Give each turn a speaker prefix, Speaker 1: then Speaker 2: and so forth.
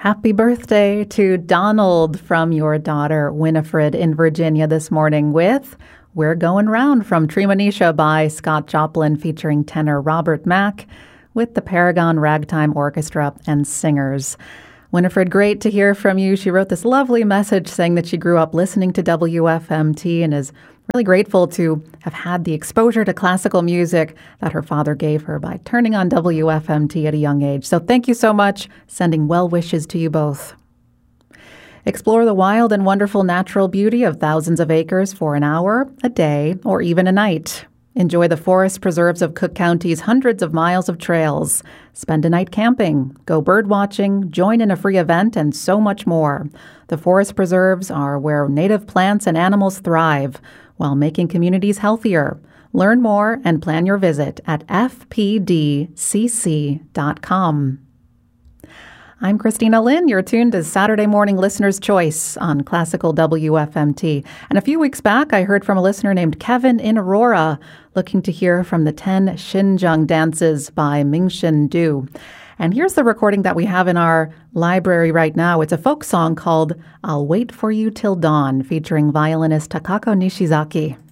Speaker 1: Happy birthday to Donald from your daughter Winifred in Virginia this morning with We're Going Round from Treemonisha by Scott Joplin featuring tenor Robert Mack with the Paragon Ragtime Orchestra and singers. Winifred, great to hear from you. She wrote this lovely message saying that she grew up listening to WFMT and is really grateful to have had the exposure to classical music that her father gave her by turning on WFMT at a young age. So thank you so much. Sending well wishes to you both. Explore the wild and wonderful natural beauty of thousands of acres for an hour, a day, or even a night. Enjoy the forest preserves of Cook County's hundreds of miles of trails. Spend a night camping, go bird watching, join in a free event, and so much more. The forest preserves are where native plants and animals thrive while making communities healthier. Learn more and plan your visit at fpdcc.com. I'm Christina Lynn. You're tuned to Saturday Morning Listener's Choice on Classical WFMT. And a few weeks back, I heard from a listener named Kevin in Aurora, looking to hear from the 10 Xinjiang dances by Mingxin Du. And here's the recording that we have in our library right now. It's a folk song called I'll Wait for You Till Dawn, featuring violinist Takako Nishizaki.